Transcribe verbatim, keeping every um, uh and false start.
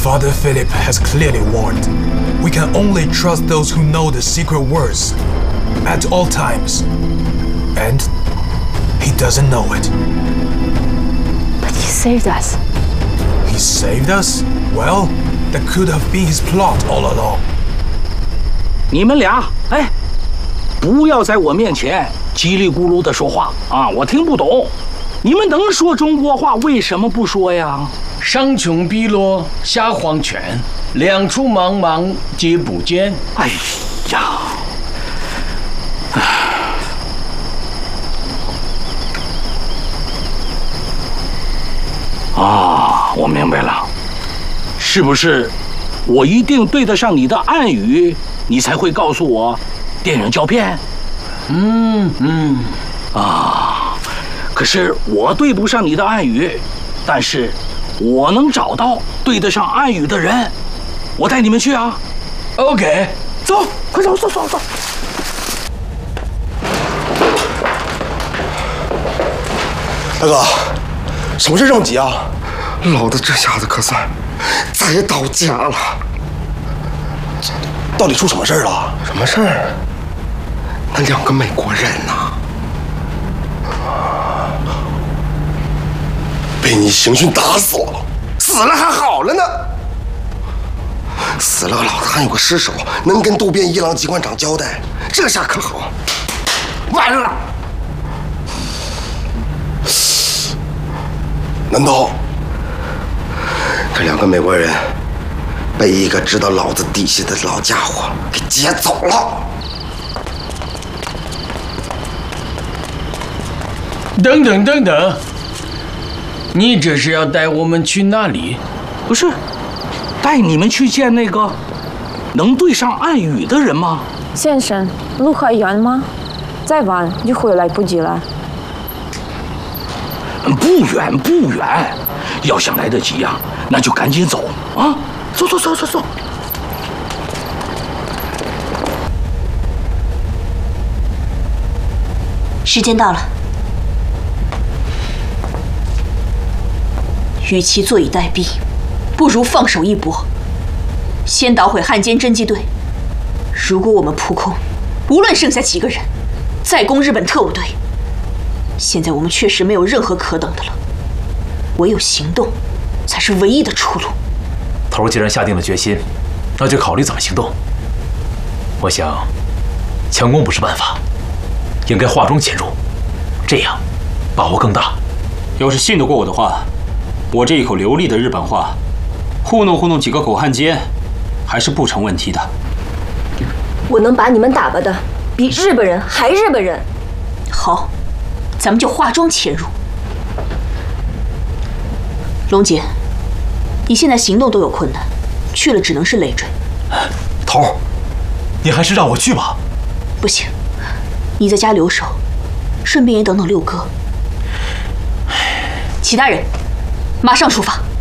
Father Philip has clearly warned. We can only trust those who know the secret words at all times. And he doesn't know it. But he saved us. He saved us? Well, that could have been his plot all along. 你们俩，哎，不要在我面前叽里咕噜的说话啊！我听不懂。你们能说中国话，为什么不说呀？ 上穷碧落下黄泉，两处茫茫皆不见。 哎呀！啊，我明白了，是不是我一定对得上你的暗语，你才会告诉我电影胶片？ 嗯嗯。 啊，可是我对不上你的暗语，但是我能找到对得上暗语的人，我带你们去啊。 OK， 走，快走走走走。 大哥，什么事这么急啊？老子这下子可算栽到家了。到底出什么事了？什么事儿？那两个美国人呐，被你刑讯打死了，死了还好了呢。死了，老子还有个尸首，能跟渡边一郎机关长交代。这下可好，完了。难道这两个美国人被一个知道老子底细的老家伙给劫走了？ 等等等等，你这是要带我们去哪里？ 不是，带你们去见那个能对上暗语的人吗？ 先生，路还远吗？再晚就回来不及了。 不远不远，要想来得及呀、啊，那就赶紧走啊！走走走走走。 时间到了，与其坐以待毙，不如放手一搏，先捣毁汉奸侦缉队。如果我们扑空，无论剩下几个人，再攻日本特务队。现在我们确实没有任何可等的了，唯有行动，才是唯一的出路。 头儿既然下定了决心，那就考虑怎么行动。我想，强攻不是办法，应该化妆潜入，这样把握更大。 要是信得过我的话，我这一口流利的日本话，糊弄糊弄几个狗汉奸，还是不成问题的。 我能把你们打败的比日本人还日本人。 好。咱们就化妆潜入。龙姐，你现在行动都有困难，去了只能是累赘。 头儿，你还是让我去吧。 不行，你在家留守，顺便也等等六哥。其他人，马上出发。